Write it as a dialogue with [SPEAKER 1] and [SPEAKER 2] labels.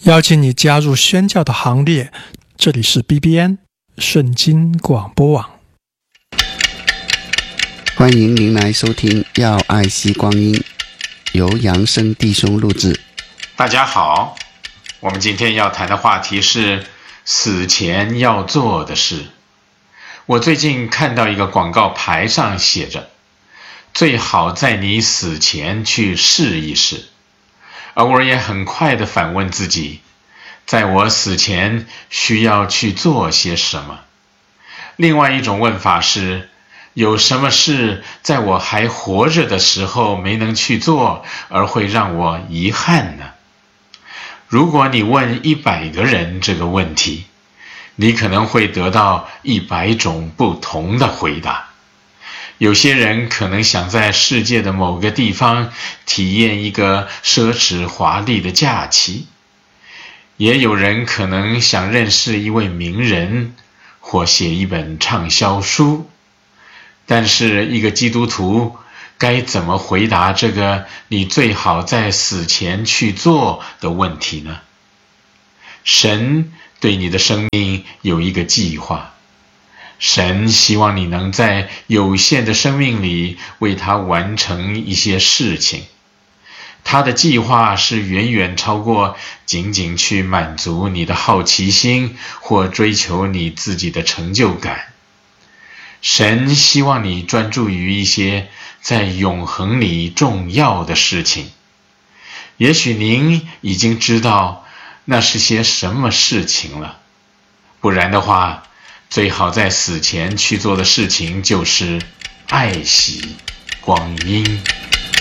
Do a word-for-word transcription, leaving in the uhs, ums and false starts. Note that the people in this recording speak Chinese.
[SPEAKER 1] 邀请你加入宣教的行列。这里是 B B N 圣经广播网，
[SPEAKER 2] 欢迎您来收听《要爱惜光阴》，由扬声弟兄录制。
[SPEAKER 3] 大家好，我们今天要谈的话题是死前要做的事。我最近看到一个广告牌上写着，最好在你死前去试一试。而我也很快地反问自己，在我死前需要去做些什么？另外一种问法是，有什么事在我还活着的时候没能去做，而会让我遗憾呢？如果你问一百个人这个问题，你可能会得到一百种不同的回答。有些人可能想在世界的某个地方体验一个奢侈华丽的假期，也有人可能想认识一位名人，或写一本畅销书。但是一个基督徒该怎么回答这个你最好在死前去做的问题呢？神对你的生命有一个计划，神希望你能在有限的生命里为他完成一些事情。他的计划是远远超过仅仅去满足你的好奇心或追求你自己的成就感。神希望你专注于一些在永恒里重要的事情。也许您已经知道那是些什么事情了，不然的话，最好在死前去做的事情就是爱惜光阴。